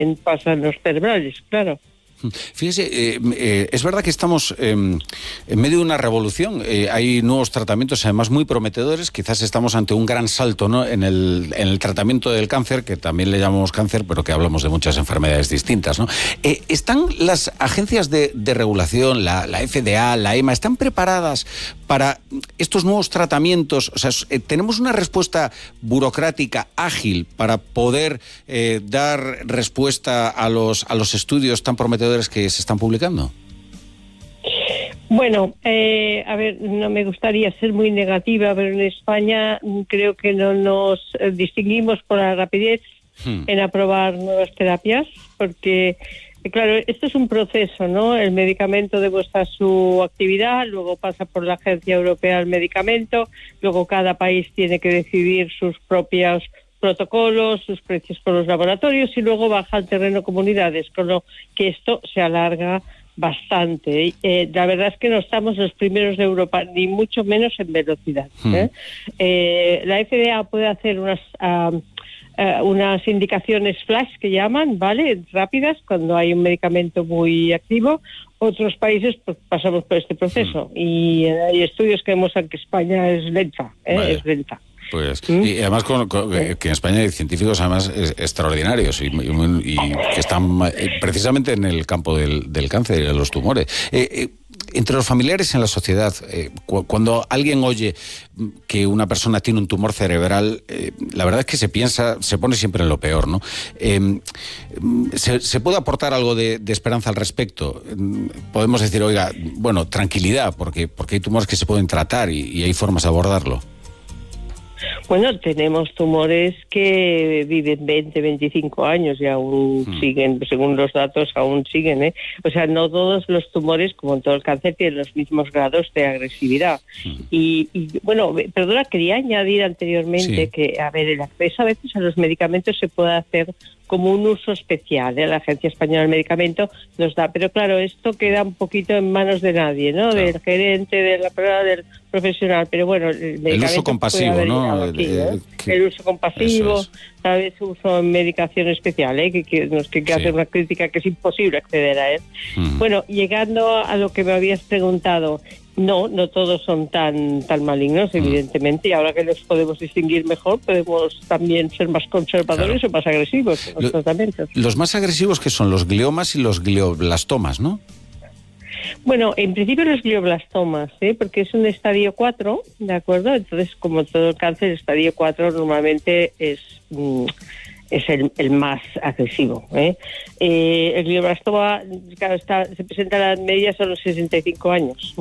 pasa en los cerebrales, claro. Fíjese, es verdad que estamos en medio de una revolución. Hay nuevos tratamientos, además muy prometedores. Quizás estamos ante un gran salto, ¿no?, en el tratamiento del cáncer, que también le llamamos cáncer, pero que hablamos de muchas enfermedades distintas, ¿no? ¿Están las agencias de regulación, la FDA, la EMA, están preparadas para estos nuevos tratamientos? O sea, ¿tenemos una respuesta burocrática ágil para poder dar respuesta a los estudios tan prometedores que se están publicando? Bueno, a ver, no me gustaría ser muy negativa, pero en España creo que no nos distinguimos por la rapidez en aprobar nuevas terapias, porque, claro, esto es un proceso, ¿no? El medicamento demuestra su actividad, luego pasa por la Agencia Europea del Medicamento, luego cada país tiene que decidir sus propios protocolos, sus precios con los laboratorios y luego baja al terreno comunidades, con lo que esto se alarga bastante. La verdad es que no estamos los primeros de Europa, ni mucho menos en velocidad. La FDA puede hacer unas indicaciones flash que llaman, ¿vale?, rápidas, cuando hay un medicamento muy activo. Otros países pues, pasamos por este proceso y hay estudios que demuestran que España es lenta, vale. Es lenta. Pues, y además que en España hay científicos además extraordinarios y que están precisamente en el campo del cáncer y de los tumores. Entre los familiares en la sociedad, cuando alguien oye que una persona tiene un tumor cerebral, la verdad es que se pone siempre en lo peor, ¿no? ¿Se puede aportar algo de esperanza al respecto? Podemos decir, oiga, bueno, tranquilidad, porque hay tumores que se pueden tratar y hay formas de abordarlo. Bueno, tenemos tumores que viven 20, 25 años y aún siguen, según los datos, aún siguen, O sea, no todos los tumores, como en todo el cáncer, tienen los mismos grados de agresividad. Y bueno, perdona, quería añadir anteriormente que, a ver, el acceso a veces a los medicamentos se puede hacer como un uso especial, La Agencia Española del Medicamento nos da, pero claro, esto queda un poquito en manos de nadie, ¿no? Claro. Del gerente, del profesional, pero bueno, el uso compasivo, ¿no? Aquí, el uso compasivo, ¿sabes? Uso en medicación especial, que nos hay que hacer una crítica que es imposible acceder a él. Bueno, llegando a lo que me habías preguntado, no todos son tan malignos, evidentemente, y ahora que los podemos distinguir mejor, podemos también ser más conservadores o más agresivos en los tratamientos. Los más agresivos, que son los gliomas y los glioblastomas, ¿no? Bueno, en principio los glioblastomas, porque es un estadio 4, ¿de acuerdo? Entonces, como todo el cáncer, el estadio 4 normalmente es el más agresivo. El glioblastoma, claro, se presenta a la edad media, son los 65 años.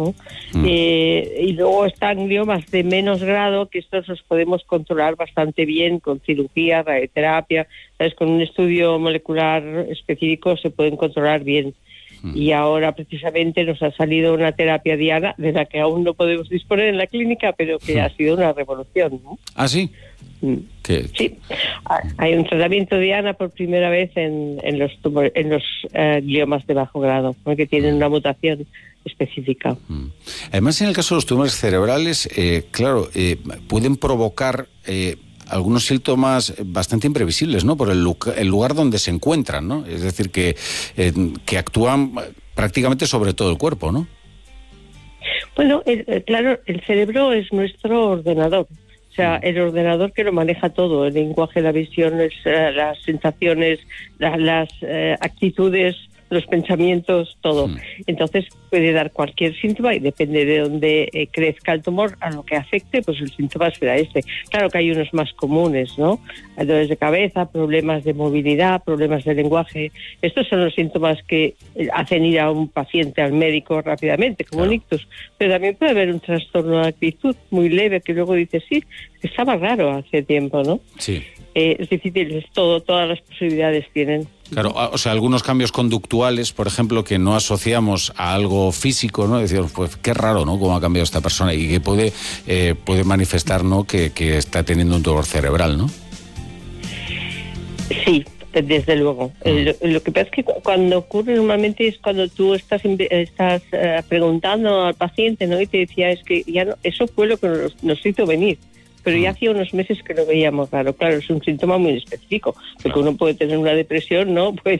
Y luego están gliomas de menos grado, que estos los podemos controlar bastante bien con cirugía, radioterapia, ¿sabes? Con un estudio molecular específico se pueden controlar bien. Y ahora precisamente nos ha salido una terapia Diana, de la que aún no podemos disponer en la clínica, pero que ha sido una revolución, ¿no? ¿Ah, sí? Sí, hay un tratamiento Diana por primera vez en los gliomas de bajo grado, porque tienen una mutación específica. Además, en el caso de los tumores cerebrales, pueden provocar algunos síntomas bastante imprevisibles, ¿no? Por el lugar donde se encuentran, ¿no? Es decir, que actúan prácticamente sobre todo el cuerpo, ¿no? Bueno, claro, el cerebro es nuestro ordenador. O sea, el ordenador que lo maneja todo, el lenguaje, la visión, las sensaciones, las actitudes, los pensamientos, todo. Entonces puede dar cualquier síntoma y depende de dónde crezca el tumor, a lo que afecte, pues el síntoma será este. Claro que hay unos más comunes, ¿no? Dolores de cabeza, problemas de movilidad, problemas de lenguaje. Estos son los síntomas que hacen ir a un paciente al médico rápidamente, como un ictus. Pero también puede haber un trastorno de actitud muy leve que luego dice, sí, estaba raro hace tiempo, ¿no? Sí. Es difícil, todas las posibilidades tienen. Claro, o sea, algunos cambios conductuales, por ejemplo, que no asociamos a algo físico, ¿no? Decimos, pues qué raro, ¿no?, cómo ha cambiado esta persona, y que puede manifestar, ¿no?, que está teniendo un tumor cerebral, ¿no? Sí, desde luego. Lo que pasa es que cuando ocurre normalmente es cuando tú estás preguntando al paciente, ¿no?, y te decía, es que ya no, eso fue lo que nos hizo venir. pero ya hacía unos meses que lo veíamos raro. Claro, es un síntoma muy específico, porque uno puede tener una depresión, ¿no? Pues